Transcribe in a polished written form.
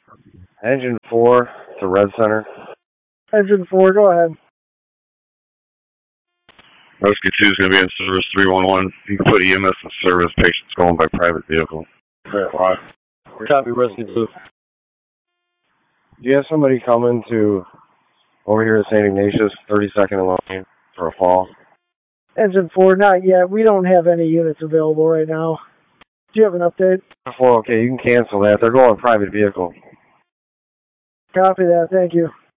Engine 4 to Red Center. Engine 4, go ahead. Rescue 2 is going to be in service 311. You can put EMS in service. Patients going by private vehicle. Right. Copy, Rescue 2. Do you have somebody coming to over here to St. Ignatius, 32nd and Lane, for a fall? Engine 4, not yet. We don't have any units available right now. Do you have an update? 4, okay, you can cancel that. They're going private vehicle. Copy that, thank you.